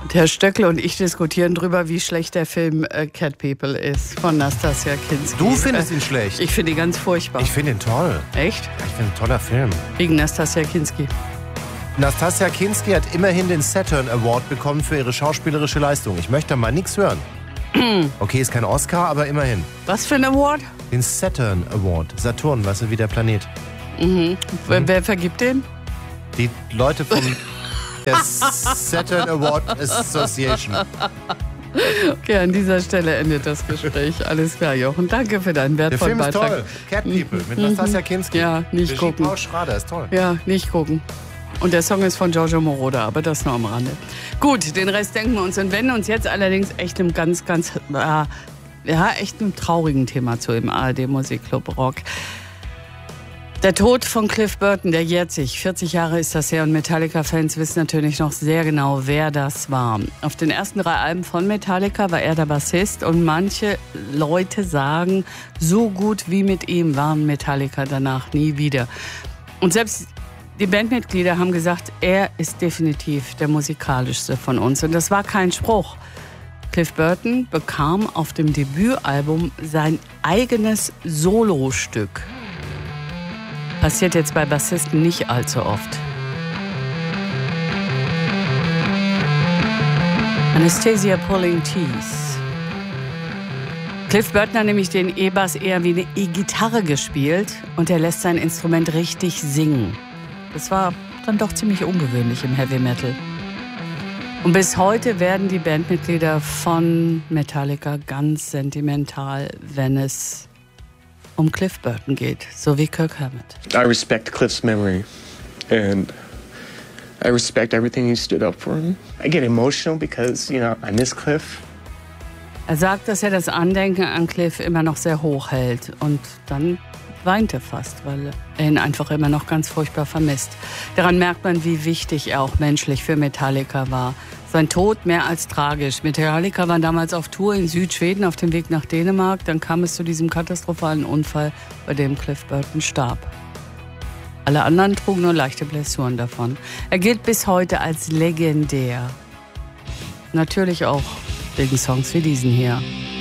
Herr Stöckl und ich diskutieren drüber, wie schlecht der Film Cat People ist von Nastassja Kinski. Du findest ihn schlecht? Ich finde ihn ganz furchtbar. Ich finde ihn toll. Echt? Ich finde ihn ein toller Film. Wegen Nastassja Kinski. Nastassja Kinski hat immerhin den Saturn Award bekommen für ihre schauspielerische Leistung. Ich möchte da mal nichts hören. Okay, ist kein Oscar, aber immerhin. Was für ein Award? Den Saturn Award. Saturn, weißt du, wie der Planet. Wer vergibt den? Die Leute vom der Saturn Award Association. Okay, an dieser Stelle endet das Gespräch. Alles klar, Jochen. Danke für deinen wertvollen Beitrag. Der Film ist toll. Cat People mit Nastassja Kinski. Ja, nicht Regie gucken. Paul Schrader ist toll. Ja, nicht gucken. Und der Song ist von Giorgio Moroder, aber das nur am Rande. Gut, den Rest denken wir uns und wenden uns jetzt allerdings echt einem echt einem traurigen Thema zu im ARD Musikclub Rock. Der Tod von Cliff Burton, der jährt sich. 40 Jahre ist das her und Metallica-Fans wissen natürlich noch sehr genau, wer das war. Auf den ersten 3 Alben von Metallica war er der Bassist und manche Leute sagen, so gut wie mit ihm waren Metallica danach nie wieder. Und selbst die Bandmitglieder haben gesagt, er ist definitiv der musikalischste von uns. Und das war kein Spruch. Cliff Burton bekam auf dem Debütalbum sein eigenes Solostück. Passiert jetzt bei Bassisten nicht allzu oft. Anastasia Pulling Teeth. Cliff Burton hat nämlich den E-Bass eher wie eine E-Gitarre gespielt und er lässt sein Instrument richtig singen. Das war dann doch ziemlich ungewöhnlich im Heavy Metal. Und bis heute werden die Bandmitglieder von Metallica ganz sentimental, wenn es um Cliff Burton geht, so wie Kirk Hammett. I respect Cliff's memory and I respect everything he stood up for. I get emotional because, I miss Cliff. Er sagt, dass er das Andenken an Cliff immer noch sehr hoch hält und dann weint er fast, weil er ihn einfach immer noch ganz furchtbar vermisst. Daran merkt man, wie wichtig er auch menschlich für Metallica war. Sein Tod mehr als tragisch. Metallica waren damals auf Tour in Südschweden auf dem Weg nach Dänemark. Dann kam es zu diesem katastrophalen Unfall, bei dem Cliff Burton starb. Alle anderen trugen nur leichte Blessuren davon. Er gilt bis heute als legendär. Natürlich auch wegen Songs wie diesen hier.